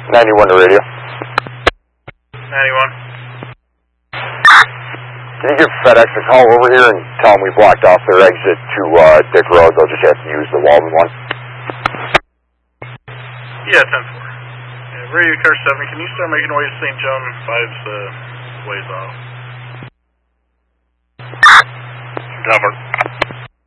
91 to radio. 91. Can you give FedEx a call over here and tell them we blocked off their exit to Dick Road? They'll just have to use the Walden one. Yeah, 10-4. Yeah, radio car 70, can you start making way to St. John? 5's ways off. 10-4.